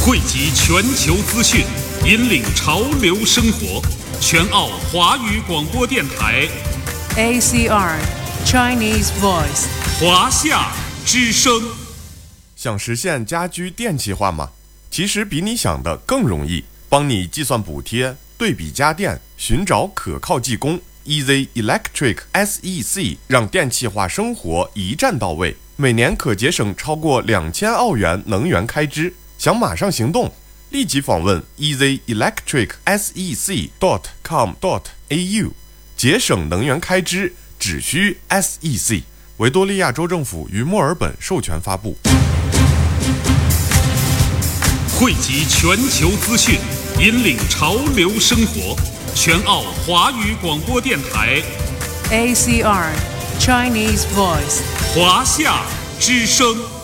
汇集全球资讯，引领潮流生活。全澳华语广播电台 ACR Chinese Voice 华夏之声。 想实现家居电气化吗？其实比你想的更容易，帮你计算补贴、对比家电、寻找可靠技工。Easy Electric SEC 让电气化生活一站到位，每年可节省超过2000澳元能源开支。想马上行动，立即访问 easyelectricsec.com.au， 节省能源开支只需 SEC。维多利亚州政府于墨尔本授权发布。 汇集全球资讯，引领潮流生活。全澳华语广播电台 ACR Chinese Voice 华夏之声。